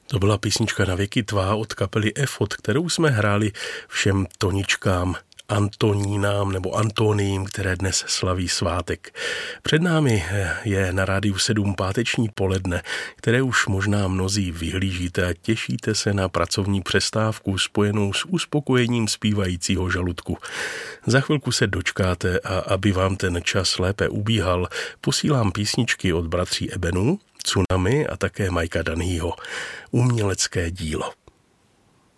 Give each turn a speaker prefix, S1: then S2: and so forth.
S1: To byla písnička Na věky tvá od kapely Efod, kterou jsme hráli všem Toničkám, Antonínám nebo Antoním, které dnes slaví svátek. Před námi je na Rádiu 7 páteční poledne, které už možná mnozí vyhlížíte a těšíte se na pracovní přestávku spojenou s uspokojením zpívajícího žaludku. Za chvilku se dočkáte a aby vám ten čas lépe ubíhal, posílám písničky od bratří Ebenů, Tsunami a také Mikea Dunhýho. Umělecké dílo.